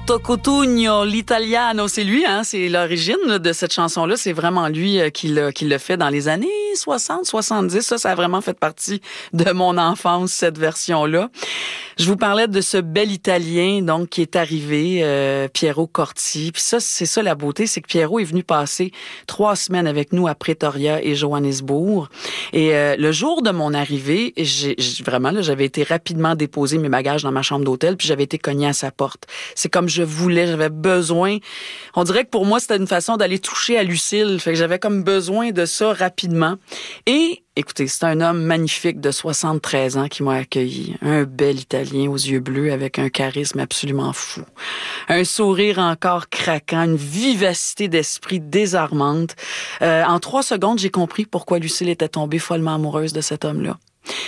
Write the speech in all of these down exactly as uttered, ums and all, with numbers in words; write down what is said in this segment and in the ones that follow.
Sotto Cotugno, l'italiano, c'est lui, hein, c'est l'origine de cette chanson-là. C'est vraiment lui qui l'a, qui l'a fait dans les années soixante, soixante-dix. Ça, ça a vraiment fait partie de mon enfance, cette version-là. Je vous parlais de ce bel Italien, donc, qui est arrivé, euh, Piero Corti. Puis ça, c'est ça la beauté, c'est que Piero est venu passer trois semaines avec nous à Pretoria et Johannesburg. Et euh, le jour de mon arrivée, j'ai, j'ai vraiment, là, j'avais été rapidement déposer mes bagages dans ma chambre d'hôtel, puis j'avais été cognée à sa porte. C'est comme je voulais, j'avais besoin. On dirait que pour moi, c'était une façon d'aller toucher à Lucille. Fait que j'avais comme besoin de ça rapidement. Et écoutez, c'est un homme magnifique de soixante-treize ans qui m'a accueilli. Un bel Italien aux yeux bleus avec un charisme absolument fou. Un sourire encore craquant, une vivacité d'esprit désarmante. Euh, en trois secondes, j'ai compris pourquoi Lucille était tombée follement amoureuse de cet homme-là.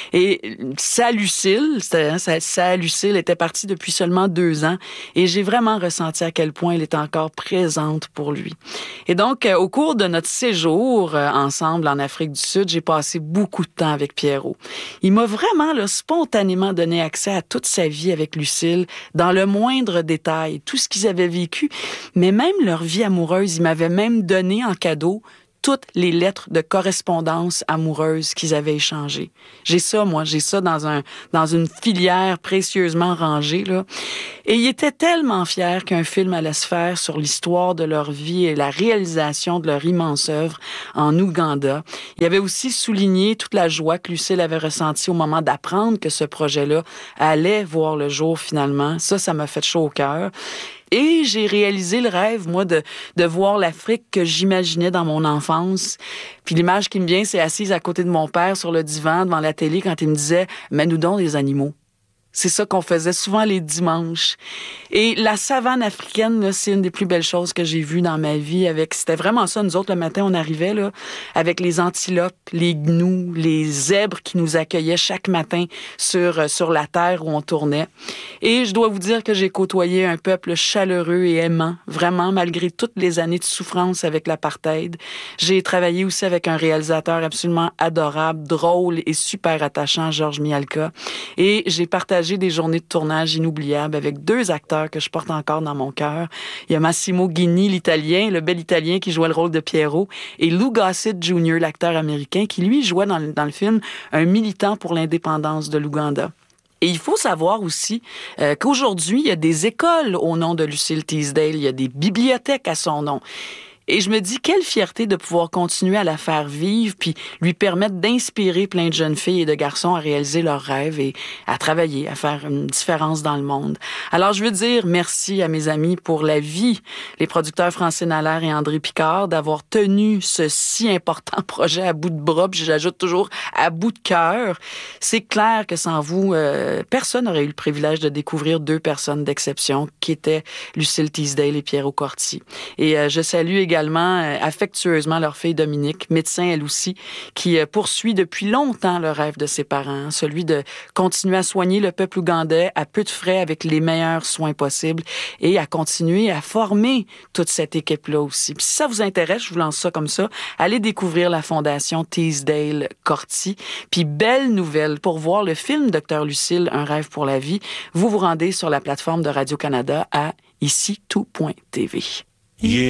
Et sa Lucille, sa, sa Lucille était partie depuis seulement deux ans et j'ai vraiment ressenti à quel point elle était encore présente pour lui. Et donc, euh, au cours de notre séjour euh, ensemble en Afrique du Sud, j'ai passé beaucoup de temps avec Piero. Il m'a vraiment là, spontanément donné accès à toute sa vie avec Lucille, dans le moindre détail, tout ce qu'ils avaient vécu, mais même leur vie amoureuse. Il m'avait même donné en cadeau toutes les lettres de correspondance amoureuse qu'ils avaient échangées. J'ai ça, moi, j'ai ça dans un dans une filière précieusement rangée, là. Et il était tellement fier qu'un film allait se faire sur l'histoire de leur vie et la réalisation de leur immense œuvre en Ouganda. Il avait aussi souligné toute la joie que Lucille avait ressentie au moment d'apprendre que ce projet-là allait voir le jour finalement. Ça, ça m'a fait chaud au cœur. Et j'ai réalisé le rêve, moi, de, de voir l'Afrique que j'imaginais dans mon enfance. Puis l'image qui me vient, c'est assise à côté de mon père sur le divan devant la télé quand il me disait « Mets-nous donc des animaux ». C'est ça qu'on faisait souvent les dimanches. Et la savane africaine, là, c'est une des plus belles choses que j'ai vues dans ma vie. Avec, c'était vraiment ça. Nous autres, le matin, on arrivait là, avec les antilopes, les gnous, les zèbres qui nous accueillaient chaque matin sur, sur la terre où on tournait. Et je dois vous dire que j'ai côtoyé un peuple chaleureux et aimant, vraiment, malgré toutes les années de souffrance avec l'apartheid. J'ai travaillé aussi avec un réalisateur absolument adorable, drôle et super attachant, Georges Mialka. Et j'ai partagé des journées de tournage inoubliables avec deux acteurs que je porte encore dans mon cœur. Il y a Massimo Ghini, l'Italien, le bel Italien qui jouait le rôle de Piero, et Lou Gossett junior, l'acteur américain, qui lui jouait dans le, dans le film un militant pour l'indépendance de l'Ouganda. Et il faut savoir aussi euh, qu'aujourd'hui, il y a des écoles au nom de Lucille Teasdale, il y a des bibliothèques à son nom. Et je me dis, quelle fierté de pouvoir continuer à la faire vivre puis lui permettre d'inspirer plein de jeunes filles et de garçons à réaliser leurs rêves et à travailler, à faire une différence dans le monde. Alors, je veux dire merci à mes amis pour la vie, les producteurs Francine Allaire et André Picard, d'avoir tenu ce si important projet à bout de bras, puis j'ajoute toujours à bout de cœur. C'est clair que sans vous, euh, personne n'aurait eu le privilège de découvrir deux personnes d'exception qui étaient Lucille Teasdale et Piero Corti. Et euh, je salue également affectueusement leur fille Dominique, médecin elle aussi, qui poursuit depuis longtemps le rêve de ses parents, celui de continuer à soigner le peuple ougandais à peu de frais avec les meilleurs soins possibles et à continuer à former toute cette équipe-là aussi. Puis si ça vous intéresse, je vous lance ça comme ça, allez découvrir la fondation Teasdale Corti. Puis belle nouvelle, pour voir le film Docteur Lucille, Un rêve pour la vie, vous vous rendez sur la plateforme de Radio-Canada à ici tout point t v. Yeah.